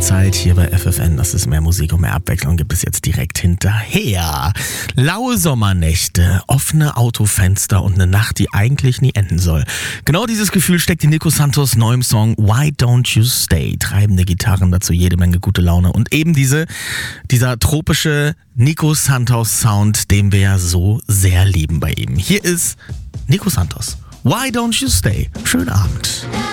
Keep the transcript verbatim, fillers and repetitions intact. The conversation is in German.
Zeit hier bei F F N. Das ist mehr Musik und mehr Abwechslung gibt es jetzt direkt hinterher. Laue Sommernächte, offene Autofenster und eine Nacht, die eigentlich nie enden soll. Genau dieses Gefühl steckt in Nico Santos neuem Song Why Don't You Stay. Treibende Gitarren, dazu jede Menge gute Laune und eben diese, dieser tropische Nico Santos Sound, den wir ja so sehr lieben bei ihm. Hier ist Nico Santos. Why Don't You Stay. Schönen Abend.